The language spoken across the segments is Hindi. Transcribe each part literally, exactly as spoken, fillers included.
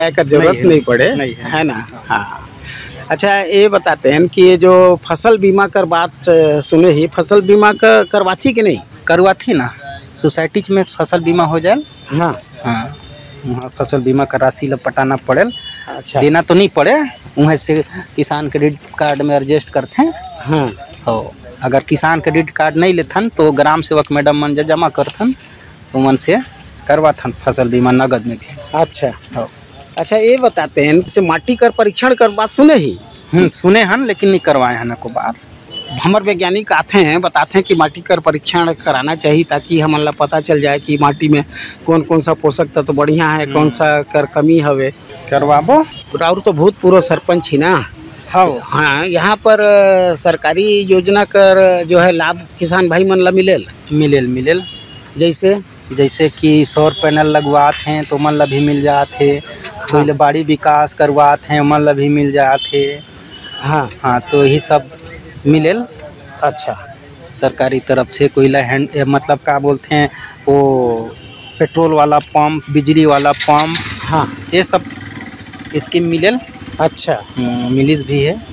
का जरूरत नहीं, नहीं पड़े, नहीं है, है ना। हाँ, अच्छा ये बताते हैं कि ये जो फसल बीमा कर बात सुने ही, फसल बीमा कर करवाती कि नहीं? करवाती ना, सोसाइटी में फसल बीमा हो जाए। हाँ हाँ, वहाँ फसल बीमा का राशि ला पटाना पड़े। अच्छा, देना तो नहीं पड़े, वहाँ से किसान क्रेडिट कार्ड में एडजस्ट करते हैं। हाँ, हो अगर किसान क्रेडिट कार्ड नहीं लेथन तो ग्राम सेवक मैडम मन जे जमा करथन तो मन से करवाथन फसल बीमा नगद में भी। अच्छा हो अच्छा ये बताते हैं से माटी कर परीक्षण कर बात सुने ही? हम्म सुने हन लेकिन नहीं करवाए हन को बात। हमारे वैज्ञानिक आते हैं बताते हैं कि माटी कर परीक्षण कराना चाहिए ताकि हम ला पता चल जाए कि माटी में कौन कौन सा पोषक तत्व तो बढ़िया है, कौन सा कर कमी हवे। करवाबो और तो भूतपूर्व सरपंच ही ना। हाँ हाँ, यहाँ पर सरकारी योजना कर जो है लाभ किसान भाई मन ला मिलेल मिलेल मिलेल जैसे जैसे कि सौर पैनल लगवाते हैं तो मन ला भी मिल जाते। कोई ला बाड़ी विकास करवाते हैं मन ला भी मिल जाते। हाँ हाँ, तो यही सब मिलेल। अच्छा, सरकारी तरफ से कोई ला हैंड मतलब क्या बोलते हैं वो पेट्रोल वाला पंप, बिजली वाला पंप, हाँ ये सब स्कीम मिलेल। अच्छा, मिलिस भी है,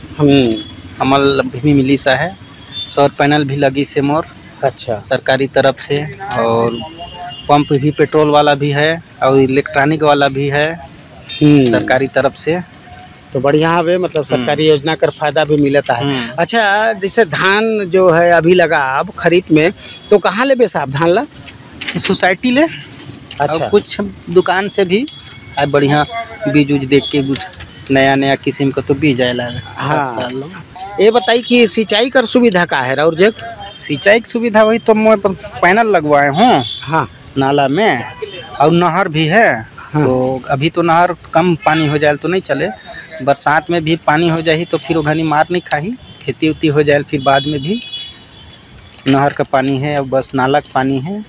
अमल भी मिलिसा है, सौर पैनल भी लगी से मोर। अच्छा, सरकारी तरफ से, और पंप भी पेट्रोल वाला भी है और इलेक्ट्रॉनिक वाला भी है सरकारी तरफ से। तो बढ़िया है, मतलब सरकारी योजना का फायदा भी मिलता है। अच्छा, जैसे धान जो है अभी लगा अब खरीफ में, तो कहाँ ले बेसा आप धान ला? सोसाइटी ले। अच्छा, और कुछ दुकान से भी आए बढ़िया बीज उज देख के नया नया किस्म का तो बीज आएला। हाँ, ये बताई कि सिंचाई कर सुविधा का है और जग सिंचाई की सुविधा वही तो मैं पैनल लगवाए हूँ। हाँ, नाला में, और नहर भी है। हाँ। तो अभी तो नहर कम पानी हो जाए तो नहीं चले, बरसात में भी पानी हो जाए तो फिर वो घनी मार नहीं खाही, खेती उती हो जाए फिर बाद में भी नहर का पानी है और बस नाला का पानी है।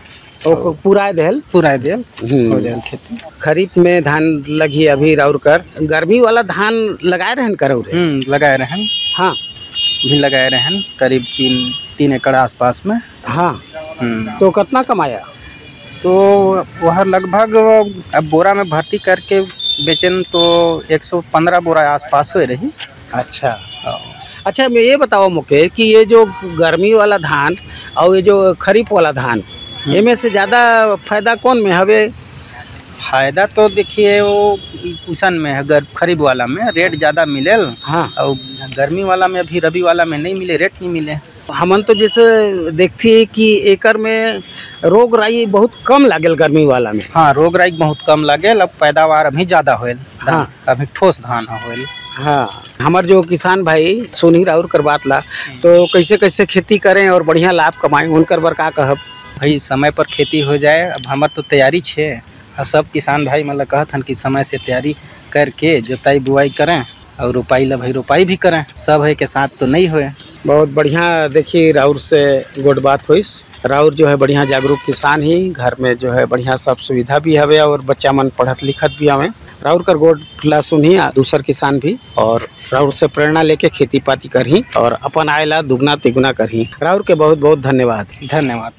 तो पूरा देल पूरा देल हो जाए खेती। खरीफ में धान लगी अभी राउर कर, गर्मी वाला धान लगाए रहन कर हम्म लगाए रहन। हाँ, भी लगाए रहन करीब तीन तीन एकड़ आसपास में। हाँ, तो कितना कमाया? तो वह लगभग अब बोरा में भर्ती करके बेचन तो एक सौ पंद्रह बोरा आसपास हुए रही। अच्छा अच्छा, मैं ये बताओ मुके कि ये जो गर्मी वाला धान और ये जो खरीफ वाला धान, इनमें से ज़्यादा फायदा कौन में हवे? फायदा तो देखिए वो उसन में है, अगर खरीफ वाला में रेट ज़्यादा मिलेल। हाँ, और गर्मी वाला में अभी रबी वाला में नहीं मिले, रेट नहीं मिले। हमन तो जैसे देखती है कि एकर में रोग राई बहुत कम लागेल गर्मी वाला में। हाँ, रोग राई बहुत कम लागेल, अब पैदावार अभी ज़्यादा होएल। हाँ, अभी ठोस धान होएल। हाँ, हमार जो किसान भाई सुनी राउर कर बात ला, तो कैसे कैसे खेती करें और बढ़िया लाभ कमाएं, उनकर बर का कहब? भाई समय पर खेती हो जाए, अब हमार तो तैयारी छे और सब किसान भाई मतलब कहथन कि समय से तैयारी करके जोताई बुआई करें और रोपाई ला भाई रोपाई भी करें, सब है के साथ तो नहीं होए। बहुत बढ़िया, देखिए राउर से गुड बात हुईस। राउर जो है बढ़िया जागरूक किसान ही, घर में जो है बढ़िया सब सुविधा भी हवे और बच्चा मन पढ़त लिखत भी हवे। राउर कर गोड ला सुनही दूसर किसान भी, और राउर से प्रेरणा लेके खेती पाती करही और अपन आय ला दुगना तिगुना करही। राउर के बहुत बहुत धन्यवाद। धन्यवाद।